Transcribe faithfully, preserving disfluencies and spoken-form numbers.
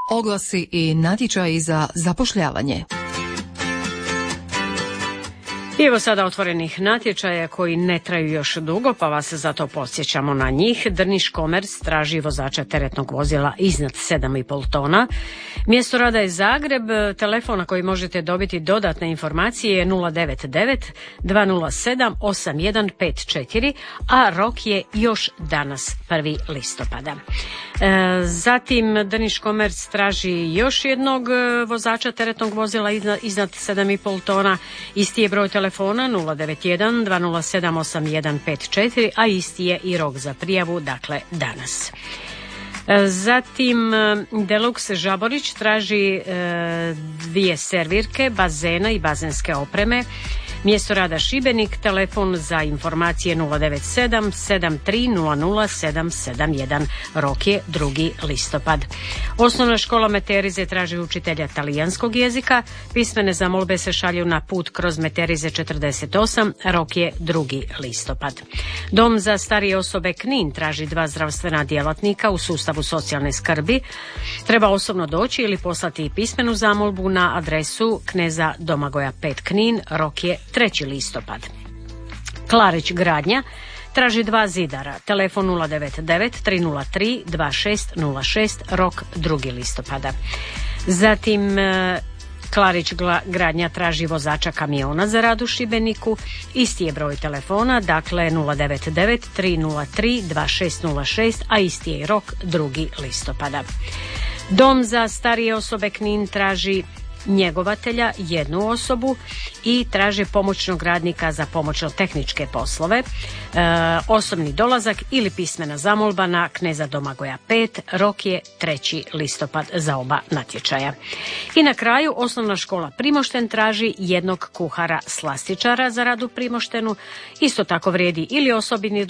Oglasi i natječaji za zapošljavanje. I evo sada otvorenih natječaja koji ne traju još dugo, pa vas zato podsjećamo na njih. Drniš Commerce traži vozača teretnog vozila iznad sedam i pol tona. Mjesto rada je Zagreb, telefon na koji možete dobiti dodatne informacije je nula devet devet dva nula sedam osam jedan pet četiri, a rok je još danas prvog listopada. E, zatim Drniš Commerce traži još jednog vozača teretnog vozila iznad, iznad sedam i pol tona. Isti je broj telefona telefona nula devet jedan dva nula sedam osam jedan pet četiri, a isti je i rok za prijavu, dakle danas. Zatim Deluxe Žaborić traži e, dvije servirke, bazena i bazenske opreme. Mjesto rada Šibenik, telefon za informacije nula devet sedam sedam tri nula nula sedam sedam jedan, rok je drugi listopad. Osnovna škola Meterize traži učitelja talijanskog jezika, pismene zamolbe se šalju na put kroz Meterize četrdeset osam, rok je drugi listopad. Dom za starije osobe Knin traži dva zdravstvena djelatnika u sustavu socijalne skrbi. Treba osobno doći ili poslati pismenu zamolbu na adresu Kneza Domagoja pet Knin, rok je treći listopad. Klarić Gradnja traži dva zidara, telefon nula devet devet tri nula tri dva šest nula šest, rok drugi listopada. Zatim Klarić Gradnja traži vozača kamiona za rad u Šibeniku, isti je broj telefona, dakle nula devet devet tri nula tri dva šest nula šest, a isti je rok drugi listopada. Dom za starije osobe Knin traži njegovatelja, jednu osobu, i traže pomoćnog radnika za pomoćno-tehničke poslove, e, osobni dolazak ili pismena zamolba na Kneza Domagoja pet, rok je treći listopad za oba natječaja. I na kraju Osnovna škola Primošten traži jednog kuhara slastičara za rad u Primoštenu, isto tako vrijedi ili osobni